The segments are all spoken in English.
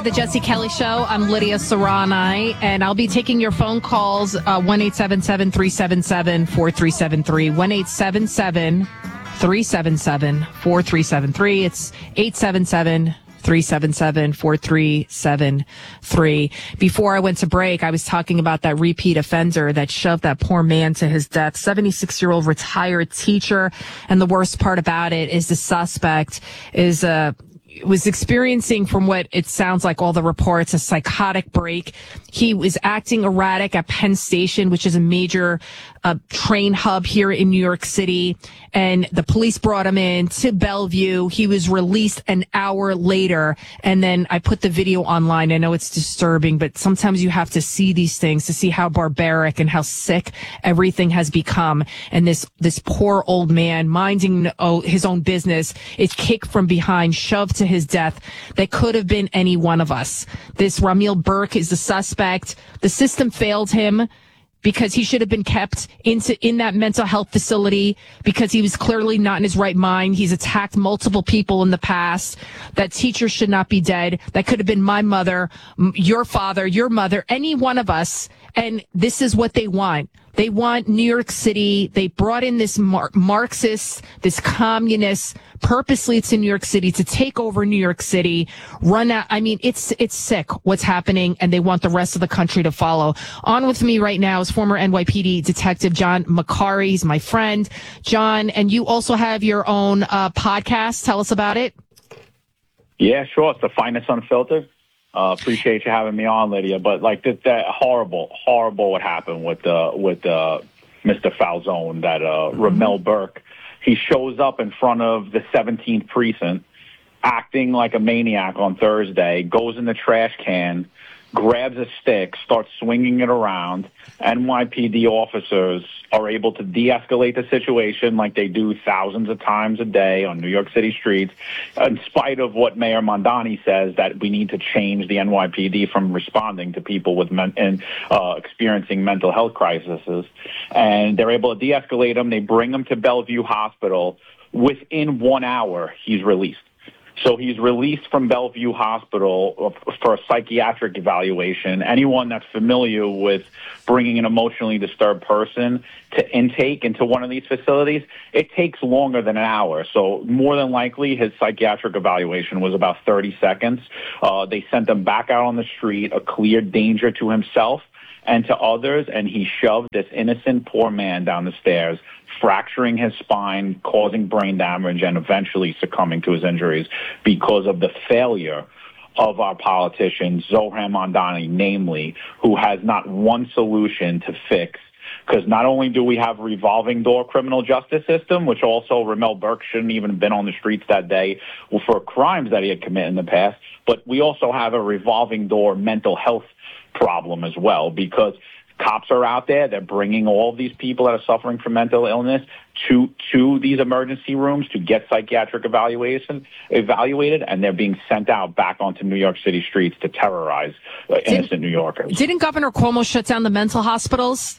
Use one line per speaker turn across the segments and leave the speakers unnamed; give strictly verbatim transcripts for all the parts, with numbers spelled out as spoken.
the Jesse Kelly Show. I'm Lydia Serrani, and I'll be taking your phone calls, uh, one eight seven seven, three seven seven, four three seven three, one eight seven seven, three seven seven, four three seven three. It's eight seven seven, three seven seven, four three seven three. Before I went to break, I was talking about that repeat offender that shoved that poor man to his death, seventy-six-year-old retired teacher. And the worst part about it is the suspect is a was experiencing, from what it sounds like, all the reports, a psychotic break. He was acting erratic at Penn Station, which is a major uh, train hub here in New York City. And the police brought him in to Bellevue. He was released an hour later. And then I put the video online. I know it's disturbing, but sometimes you have to see these things to see how barbaric and how sick everything has become. And this, this poor old man minding oh, his own business is kicked from behind, shoved to his death. That could have been any one of us. This Ramil Burke is the suspect. The system failed him because he should have been kept into in that mental health facility because he was clearly not in his right mind. He's attacked multiple people in the past. That teacher should not be dead. That could have been my mother, your father, your mother, any one of us. And this is what they want. They want New York City. They brought in this Mar- Marxist, this communist, purposely to New York City to take over New York City, run out. I mean, it's it's sick what's happening, and they want the rest of the country to follow. On with me right now is former N Y P D Detective John McCarry. He's my friend. John, and you also have your own uh, podcast. Tell us about it.
Yeah, sure. It's the Finest Unfiltered. Uh, appreciate you having me on, Lydia. But like that, that horrible, horrible what happened with uh, with uh, Mister Falzone, that uh, mm-hmm. Ramil Burke. He shows up in front of the seventeenth precinct, acting like a maniac on Thursday. Goes in the trash can, grabs a stick, starts swinging it around. N Y P D officers are able to de-escalate the situation like they do thousands of times a day on New York City streets, in spite of what Mayor Mondani says, that we need to change the N Y P D from responding to people with men- and uh, experiencing mental health crises. And they're able to de-escalate him. They bring him to Bellevue Hospital. Within one hour, he's released. So he's released from Bellevue Hospital for a psychiatric evaluation. Anyone that's familiar with bringing an emotionally disturbed person to intake into one of these facilities, it takes longer than an hour. So more than likely, his psychiatric evaluation was about thirty seconds. Uh, they sent him back out on the street, a clear danger to himself and to others, and he shoved this innocent poor man down the stairs, fracturing his spine, causing brain damage, and eventually succumbing to his injuries because of the failure of our politicians, Zohran Mamdani, namely, who has not one solution to fix. Because not only do we have a revolving door criminal justice system, which also Ramil Burke shouldn't even have been on the streets that day for crimes that he had committed in the past, but we also have a revolving door mental health problem as well, because cops are out there. They're bringing all of these people that are suffering from mental illness to to these emergency rooms to get psychiatric evaluation evaluated, and they're being sent out back onto New York City streets to terrorize uh, innocent didn't, New Yorkers.
Didn't Governor Cuomo shut down the mental hospitals?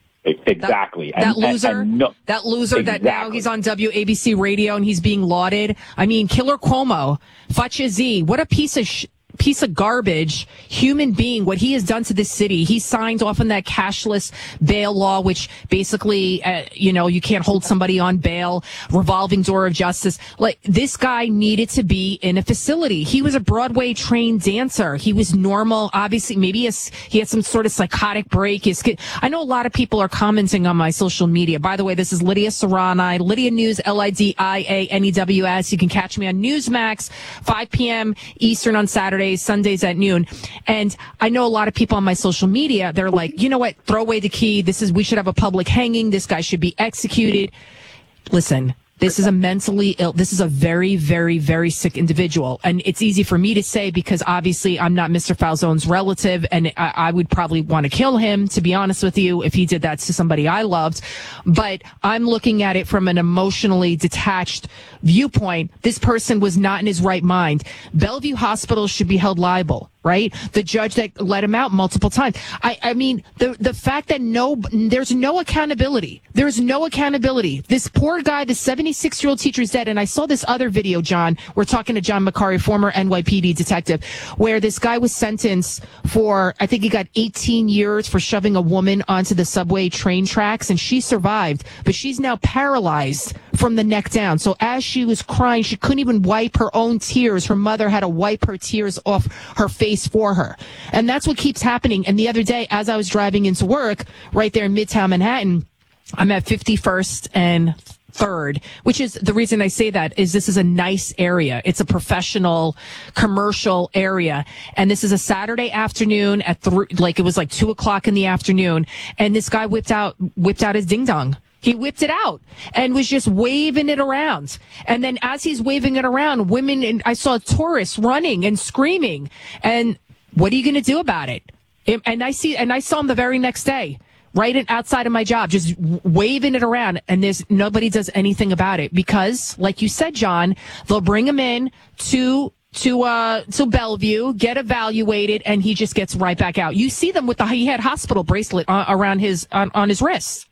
Exactly.
That, that
and,
loser,
and, and no,
that loser
exactly.
that now he's on W A B C radio and he's being lauded. I mean, Killer Cuomo, Fachi, what a piece of sh- piece of garbage human being, what he has done to this city. He signed off on that cashless bail law, which basically, uh, you know, you can't hold somebody on bail, revolving door of justice. Like, this guy needed to be in a facility. He was a Broadway trained dancer. He was normal. Obviously, maybe his, he had some sort of psychotic break. His kid, I know a lot of people are commenting on my social media. By the way, this is Lydia Serrani, Lydia News, L I D I A N E W S. You can catch me on Newsmax, five p.m. Eastern on Saturday, Sundays at noon. And I know a lot of people on my social media, they're like, you know what, throw away the key. This is, we should have a public hanging. This guy should be executed. Listen, this is a mentally ill, this is a very, very, very sick individual. And it's easy for me to say because obviously I'm not Mister Falzone's relative, and I, I would probably want to kill him, to be honest with you, if he did that to somebody I loved. But I'm looking at it from an emotionally detached viewpoint. This person was not in his right mind. Bellevue Hospital should be held liable. right? The judge that let him out multiple times. I, I mean, the the fact that no, there's no accountability. There's no accountability. This poor guy, the seventy-six-year-old teacher is dead. And I saw this other video, John. We're talking to John Macari, former N Y P D detective, where this guy was sentenced for, I think he got eighteen years for shoving a woman onto the subway train tracks, and she survived, but she's now paralyzed from the neck down. So as she was crying, she couldn't even wipe her own tears. Her mother had to wipe her tears off her face for her. And that's what keeps happening. And the other day, as I was driving into work right there in Midtown Manhattan, I'm at fifty-first and third, which is the reason I say that is this is a nice area. It's a professional commercial area. And this is a Saturday afternoon at three, like it was like two o'clock in the afternoon. And this guy whipped out, whipped out his ding dong. He whipped it out and was just waving it around. And then as he's waving it around, women, and I saw tourists running and screaming. And what are you going to do about it? And I see, and I saw him the very next day, right outside of my job, just waving it around. And there's nobody does anything about it because, like you said, John, they'll bring him in to to uh to Bellevue, get evaluated, and he just gets right back out. You see them with the he had hospital bracelet uh, around his on, on his wrists.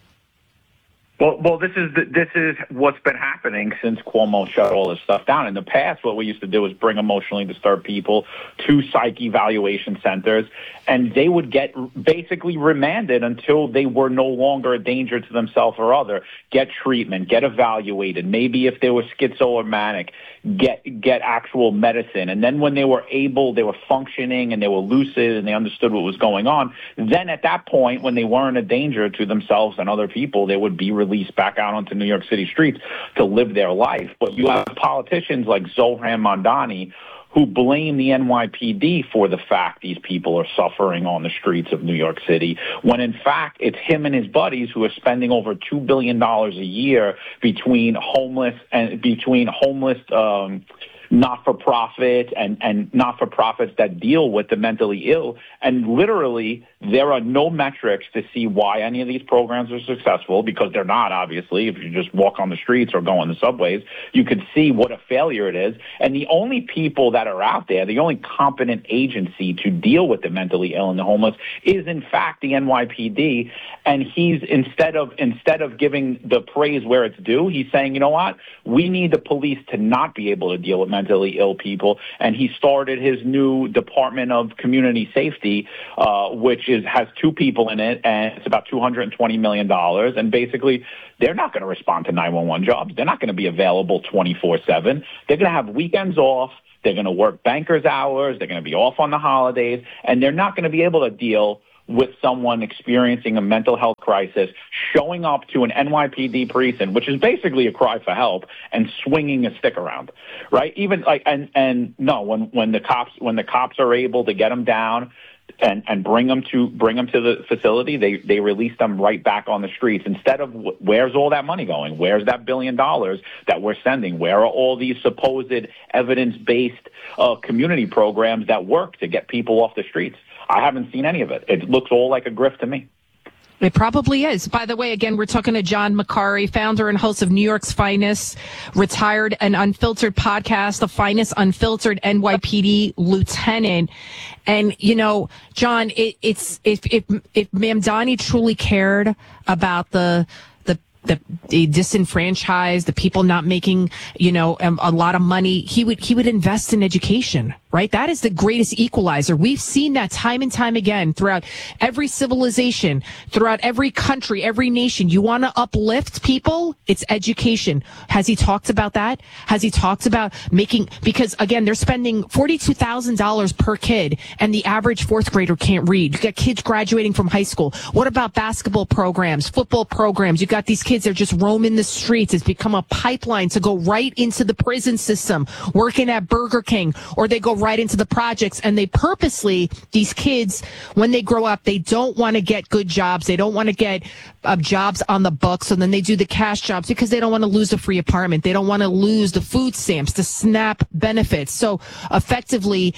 Well, well, this is the, this is what's been happening since Cuomo shut all this stuff down. In the past, what we used to do was bring emotionally disturbed people to psych evaluation centers, and they would get basically remanded until they were no longer a danger to themselves or other. Get treatment, get evaluated. Maybe if they were schizophrenic, get get actual medicine. And then when they were able, they were functioning and they were lucid and they understood what was going on. Then at that point, when they weren't a danger to themselves and other people, they would be released back out onto New York City streets to live their life. But you have politicians like Zohran Mamdani who blame the N Y P D for the fact these people are suffering on the streets of New York City, when in fact it's him and his buddies who are spending over two billion dollars a year between homeless and between homeless um not-for-profit and, and not-for-profits that deal with the mentally ill. And literally, there are no metrics to see why any of these programs are successful, because they're not, obviously. If you just walk on the streets or go on the subways, you could see what a failure it is. And the only people that are out there, the only competent agency to deal with the mentally ill and the homeless is, in fact, the N Y P D. And he's, instead of instead of giving the praise where it's due, he's saying, you know what? We need the police to not be able to deal with mentally ill people. And he started his new Department of Community Safety, uh, which is has two people in it, and it's about two hundred twenty million dollars. And basically, they're not going to respond to nine one one jobs. They're not going to be available twenty-four seven. They're going to have weekends off. They're going to work banker's hours. They're going to be off on the holidays. And they're not going to be able to deal with someone experiencing a mental health crisis, showing up to an N Y P D precinct, which is basically a cry for help, and swinging a stick around, right? Even like, and, and no, when, when the cops, when the cops are able to get them down and, and bring them to, bring them to the facility, they, they release them right back on the streets. Instead of, where's all that money going? Where's that billion dollars that we're sending? Where are all these supposed evidence-based uh, community programs that work to get people off the streets? I haven't seen any of it. It looks all like a grift to me.
It probably is. By the way, again, we're talking to John Macari, founder and host of New York's Finest, retired and unfiltered podcast, the Finest Unfiltered N Y P D lieutenant. And, you know, John, it, it's if, if, if Mamdani truly cared about the, the, the, the disenfranchised, the people not making, you know, a, a lot of money, he would, he would invest in education. Right? That is the greatest equalizer. We've seen that time and time again throughout every civilization, throughout every country, every nation. You want to uplift people? It's education. Has he talked about that? Has he talked about making, because again, they're spending forty-two thousand dollars per kid and the average fourth grader can't read. You got kids graduating from high school. What about basketball programs, football programs? You got these kids that are just roaming the streets. It's become a pipeline to go right into the prison system, working at Burger King, or they go right into the projects. And they purposely, these kids, when they grow up, they don't want to get good jobs. They don't want to get uh, jobs on the books. And then they do the cash jobs because they don't want to lose a free apartment. They don't want to lose the food stamps, the SNAP benefits. So effectively,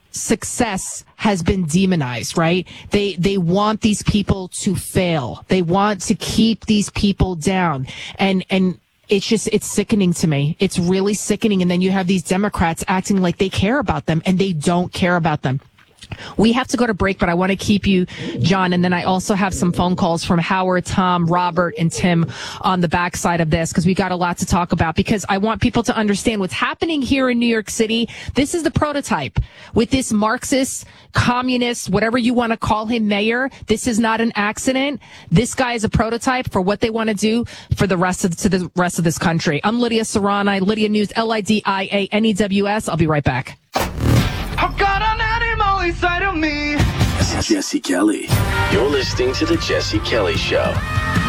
success has been demonized, right? They they want these people to fail. They want to keep these people down. And and it's just, it's sickening to me. It's really sickening. And then you have these Democrats acting like they care about them, and they don't care about them. We have to go to break, but I want to keep you, John. And then I also have some phone calls from Howard, Tom, Robert, and Tim on the backside of this, because we got a lot to talk about, because I want people to understand what's happening here in New York City. This is the prototype with this Marxist, communist, whatever you want to call him, mayor. This is not an accident. This guy is a prototype for what they want to do for the rest of to the rest of this country. I'm Lydia Serrani, Lydia News, L I D I A N E W S. I'll be right back.
I've got an animal inside of me.
Jesse Kelly.
You're listening to The Jesse Kelly Show.